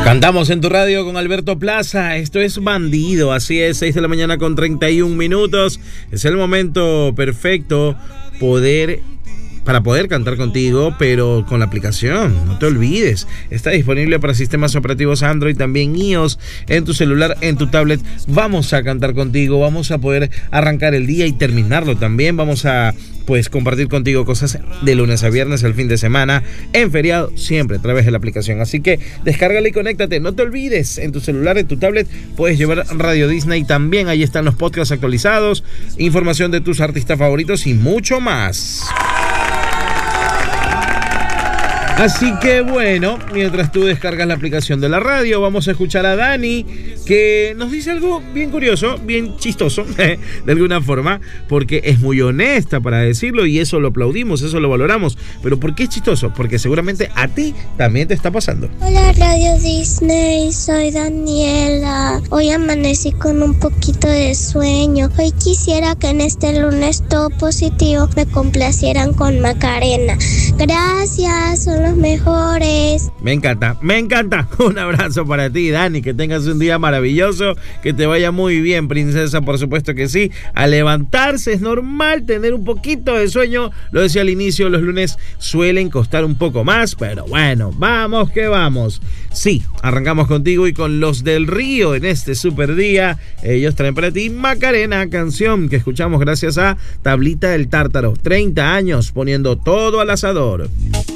Cantamos en tu radio con Alberto Plaza. Esto es Bandido. Así es, 6 de la mañana con 31 minutos. Es el momento perfecto para poder cantar contigo, pero con la aplicación. No te olvides. Está disponible para sistemas operativos Android, también iOS, en tu celular, en tu tablet. Vamos a cantar contigo. Vamos a poder arrancar el día y terminarlo también. Vamos a compartir contigo cosas de lunes a viernes, el fin de semana, en feriado, siempre a través de la aplicación. Así que descárgala y conéctate. No te olvides, en tu celular, en tu tablet, puedes llevar Radio Disney también. Ahí están los podcasts actualizados, información de tus artistas favoritos y mucho más. Así que bueno, mientras tú descargas la aplicación de la radio, vamos a escuchar a Dani, que nos dice algo bien curioso, bien chistoso, de alguna forma, porque es muy honesta para decirlo y eso lo aplaudimos, eso lo valoramos. Pero ¿por qué es chistoso? Porque seguramente a ti también te está pasando. Hola Radio Disney, soy Daniela. Hoy amanecí con un poquito de sueño. Hoy quisiera que en este lunes todo positivo me complacieran con Macarena. Gracias, son los mejores. Me encanta. Un abrazo para ti, Dani, que tengas un día maravilloso, que te vaya muy bien, princesa, por supuesto que sí. A levantarse es normal tener un poquito de sueño, lo decía al inicio, los lunes suelen costar un poco más, pero bueno, vamos que vamos. Sí, arrancamos contigo y con los del Río en este super día. Ellos traen para ti Macarena, canción que escuchamos gracias a Tablita del Tártaro. 30 años poniendo todo al asador.